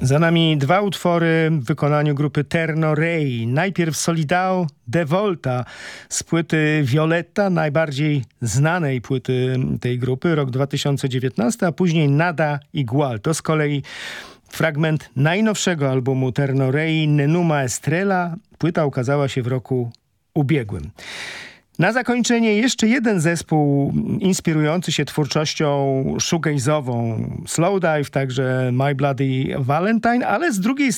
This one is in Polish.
Za nami dwa utwory w wykonaniu grupy Terno Rei. Najpierw Solidão de Volta z płyty Violetta, najbardziej znanej płyty tej grupy, rok 2019, a później Nada Igual. To z kolei fragment najnowszego albumu Terno Rei, Nenhuma Estrela. Płyta ukazała się w roku ubiegłym. Na zakończenie jeszcze jeden zespół inspirujący się twórczością shoegazową. Slowdive, także My Bloody Valentine, ale z drugiej strony